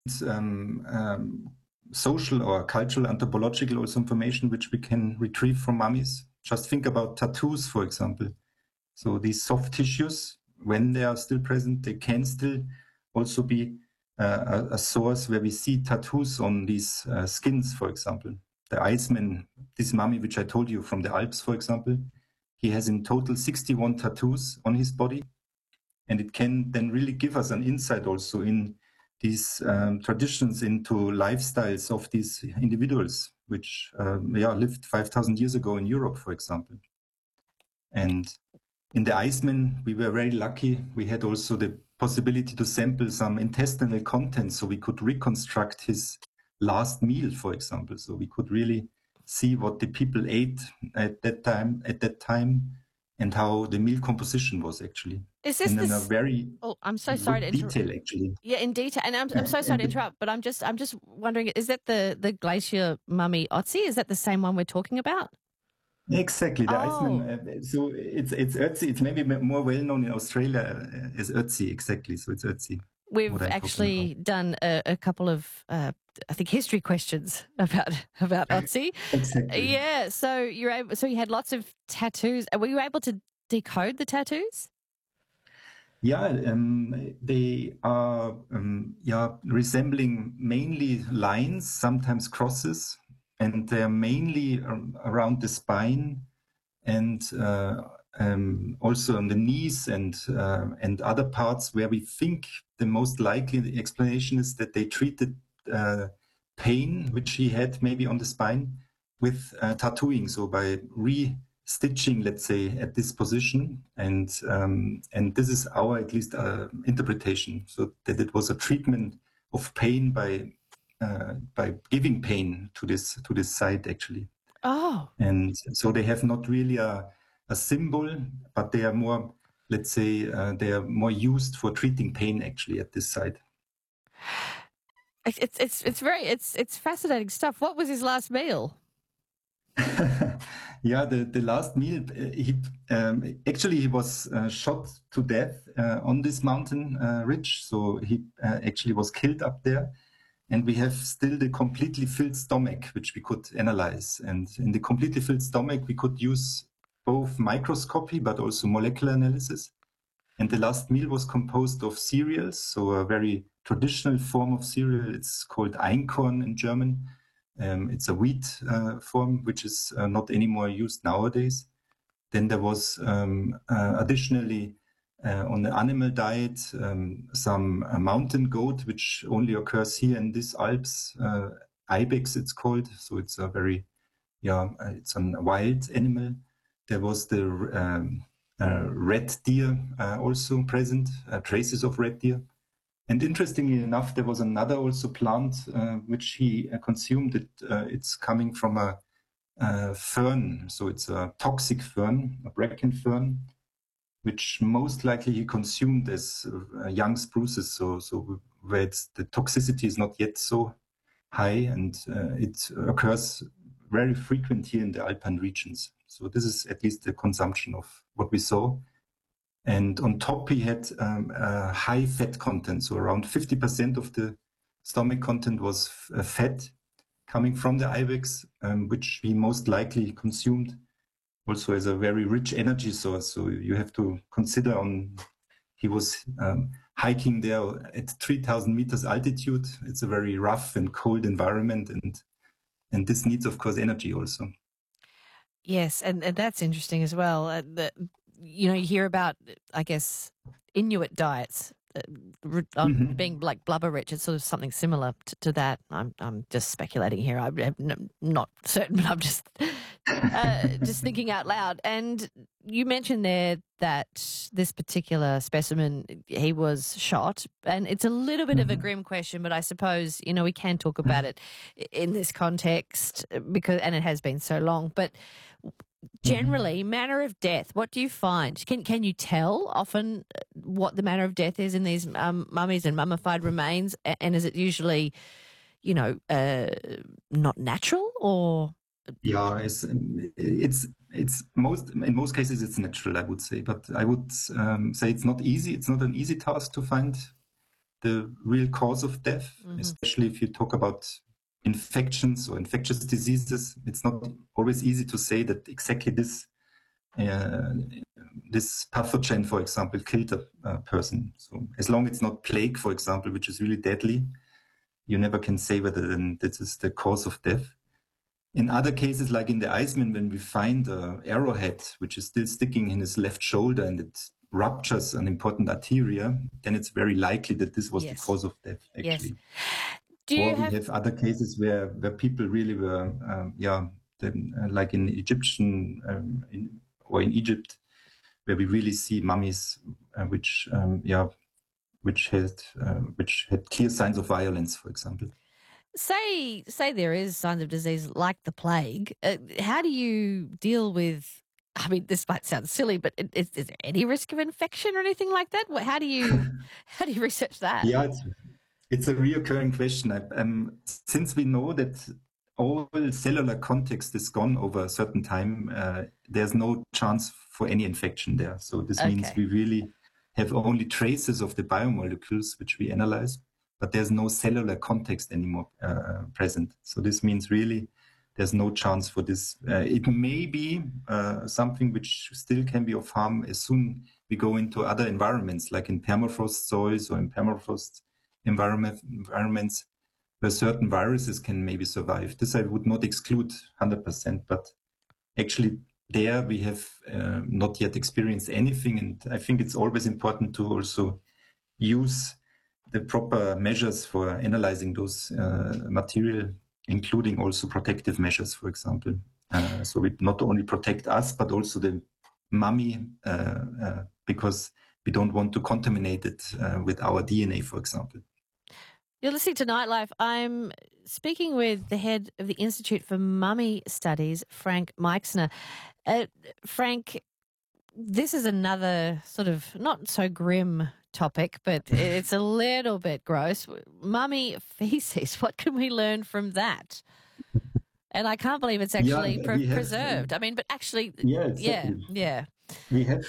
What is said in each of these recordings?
social or cultural anthropological also information which we can retrieve from mummies. Just think about tattoos, for example. So these soft tissues, when they are still present, they can still also be a source where we see tattoos on these skins, for example. The Iceman, this mummy which I told you from the Alps, for example, he has in total 61 tattoos on his body. And it can then really give us an insight also in these traditions, into lifestyles of these individuals, which lived 5,000 years ago in Europe, for example. And in the Iceman, we were very lucky. We had also the possibility to sample some intestinal contents, so we could reconstruct his last meal, for example. So we could really see what the people ate at that time, and how the meal composition was actually. Is this in a very I'm so sorry to interrupt. detail, actually. Yeah, in detail. And I'm so sorry to interrupt, but I'm just wondering, is that the glacier mummy Otzi? Is that the same one we're talking about? Exactly, the Iceman. So it's Ötzi. It's maybe more well known in Australia as Ötzi. Exactly. So it's Ötzi. We've actually done a couple of, I think, history questions about Otzi. Exactly. Yeah. So you had lots of tattoos. Were you able to decode the tattoos? Yeah, they are resembling mainly lines, sometimes crosses, and they're mainly around the spine, and also on the knees and other parts, where we think the most likely explanation is that they treated pain which he had maybe on the spine with tattooing, so by stitching, let's say, at this position, and this is our, at least, interpretation. So that it was a treatment of pain by giving pain to this site, actually. Oh, and so they have not really a symbol, but they are more, let's say, they are more used for treating pain, actually, at this site. It's fascinating stuff. What was his last meal? Yeah, the last meal, he was shot to death on this mountain ridge. So he actually was killed up there. And we have still the completely filled stomach, which we could analyze. And in the completely filled stomach, we could use both microscopy, but also molecular analysis. And the last meal was composed of cereals, so a very traditional form of cereal. It's called Einkorn in German. It's a wheat form, which is not anymore used nowadays. Then there was additionally on the animal diet some mountain goat, which only occurs here in these Alps. Ibex, it's called. So it's a very, it's a wild animal. There was the red deer also present, traces of red deer. And interestingly enough, there was another also plant which he consumed. It's coming from a fern, so it's a toxic fern, a bracken fern, which most likely he consumed as young spruces. So where the toxicity is not yet so high, and it occurs very frequent here in the Alpine regions. So this is at least the consumption of what we saw. And on top, he had a high fat content. So around 50% of the stomach content was fat coming from the ibex, which he most likely consumed also as a very rich energy source. So you have to consider he was hiking there at 3,000 meters altitude. It's a very rough and cold environment, and this needs, of course, energy also. Yes, and that's interesting as well. You hear about, I guess, Inuit diets being like blubber rich. It's sort of something similar to that. I'm just speculating here. I'm not certain, but I'm just thinking out loud. And you mentioned there that this particular specimen, he was shot, and it's a little bit of a grim question, but I suppose we can talk about it in this context and it has been so long. But generally, manner of death, what do you find? Can you tell often what the manner of death is in these mummies and mummified remains? And is it usually, not natural, or? Yeah, in most cases it's natural, I would say. But I would say it's not easy. It's not an easy task to find the real cause of death, especially if you talk about infections or infectious diseases. It's not always easy to say that exactly this pathogen, for example, killed a person. So as long as it's not plague, for example, which is really deadly, you never can say whether then this is the cause of death. In other cases, like in the Iceman, when we find an arrowhead, which is still sticking in his left shoulder and it ruptures an important arteria, then it's very likely that this was the cause of death, actually. Yes. We have other cases where people really were, like in Egyptian or in Egypt, where we really see mummies which had clear signs of violence, for example. Say there is signs of disease like the plague. How do you deal with? I mean, this might sound silly, but is there any risk of infection or anything like that? How do you research that? Yeah, it's a reoccurring question. Since we know that all cellular context is gone over a certain time, there's no chance for any infection there. So this means we really have only traces of the biomolecules which we analyze, but there's no cellular context anymore present. So this means really there's no chance for this. It may be something which still can be of harm as soon we go into other environments, like in permafrost soils or in permafrost environments where certain viruses can maybe survive. This I would not exclude 100%, but actually there we have not yet experienced anything. And I think it's always important to also use the proper measures for analyzing those material, including also protective measures, for example. So it not only protect us, but also the mummy, because we don't want to contaminate it with our DNA, for example. You're listening to Nightlife. I'm speaking with the head of the Institute for Mummy Studies, Frank Meixner. Frank, this is another sort of not so grim topic, but it's a little bit gross. Mummy feces, what can we learn from that? And I can't believe it's actually preserved. I mean, but actually, yeah. We have.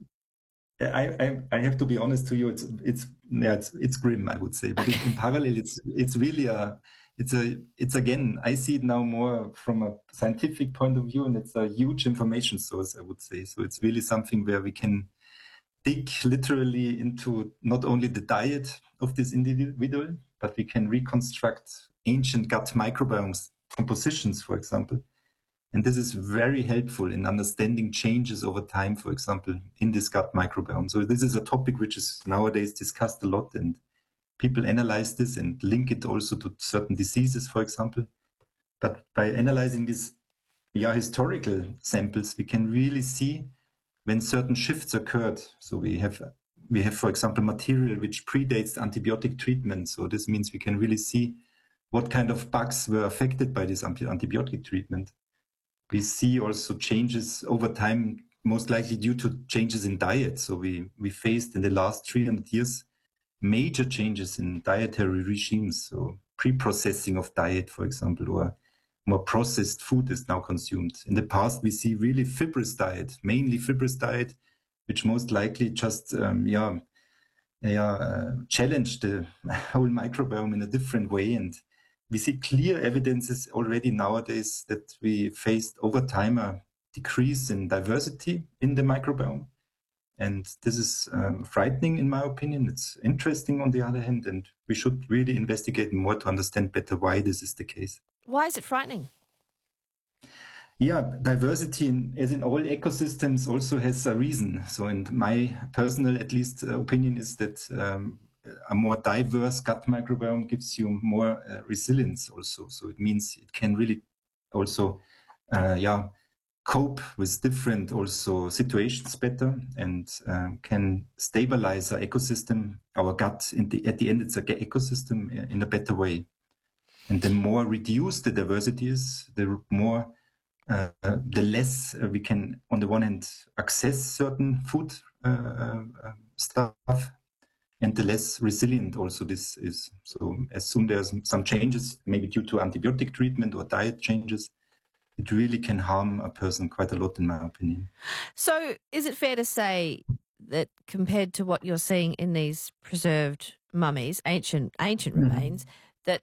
I have to be honest to you. It's grim, I would say. But in parallel, it's really it's again. I see it now more from a scientific point of view, and it's a huge information source, I would say. So it's really something where we can dig literally into not only the diet of this individual, but we can reconstruct ancient gut microbiomes compositions, for example. And this is very helpful in understanding changes over time, for example, in this gut microbiome. So this is a topic which is nowadays discussed a lot, and people analyze this and link it also to certain diseases, for example. But by analyzing these historical samples, we can really see when certain shifts occurred. So we have, for example, material which predates antibiotic treatment. So this means we can really see what kind of bugs were affected by this antibiotic treatment. We see also changes over time, most likely due to changes in diet. So we faced in the last 300 years major changes in dietary regimes. So pre-processing of diet, for example, or more processed food is now consumed. In the past, we see really fibrous diet, mainly fibrous diet, which most likely just challenged the whole microbiome in a different way. And we see clear evidences already nowadays that we faced over time a decrease in diversity in the microbiome. And this is frightening, in my opinion. It's interesting on the other hand, and we should really investigate more to understand better why this is the case. Why is it frightening? Yeah, diversity, as in all ecosystems, also has a reason. So, in my personal, at least, opinion is that a more diverse gut microbiome gives you more resilience also. So it means it can really also, cope with different also situations better, and can stabilize our ecosystem, our gut. At the end, it's an ecosystem in a better way. And the more reduced the diversity is, the less we can, on the one hand, access certain food stuff, and the less resilient also this is. So as soon there's some changes, maybe due to antibiotic treatment or diet changes, it really can harm a person quite a lot, in my opinion. So is it fair to say that compared to what you're seeing in these preserved mummies, ancient remains,